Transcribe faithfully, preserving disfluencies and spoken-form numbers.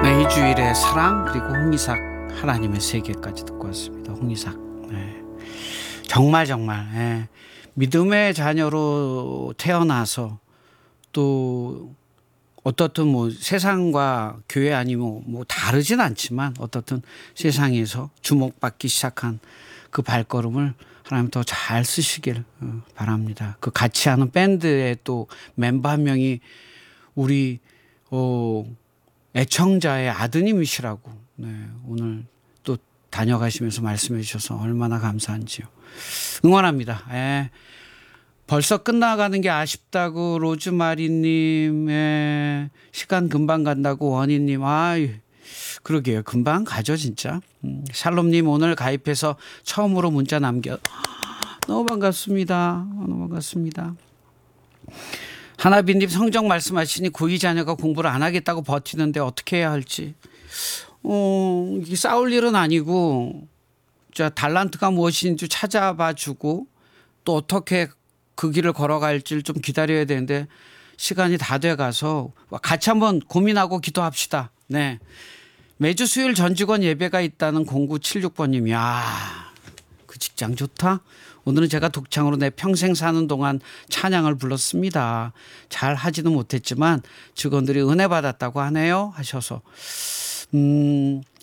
매주일의 사랑 그리고 홍이삭 하나님의 세계까지 듣고 왔습니다. 홍이삭 네. 정말 정말 네. 믿음의 자녀로 태어나서 또 어떻든 뭐 세상과 교회 아니면 뭐 다르진 않지만 어떻든 세상에서 주목받기 시작한 그 발걸음을 하나님 더 잘 쓰시길 바랍니다. 그 같이 하는 밴드의 또 멤버 한 명이 우리 어 애청자의 아드님이시라고 네, 오늘 또 다녀가시면서 말씀해 주셔서 얼마나 감사한지요. 응원합니다. 예. 벌써 끝나가는 게 아쉽다고 로즈마리님의 시간 금방 간다고 원희님 아이 그러게요. 금방 가죠 진짜. 음, 샬롬님 오늘 가입해서 처음으로 문자 남겨 너무 반갑습니다. 너무 반갑습니다. 하나빈님 성적 말씀하시니 고이 자녀가 공부를 안 하겠다고 버티는데 어떻게 해야 할지. 어, 이게 싸울 일은 아니고 자 달란트가 무엇인지 찾아봐 주고 또 어떻게 그 길을 걸어갈지를 좀 기다려야 되는데 시간이 다 돼가서 같이 한번 고민하고 기도합시다. 네. 매주 수요일 전 직원 예배가 있다는 공구칠육 번님. 야, 그 직장 좋다. 오늘은 제가 독창으로 내 평생 사는 동안 찬양을 불렀습니다. 잘 하지는 못했지만 직원들이 은혜 받았다고 하네요 하셔서 음,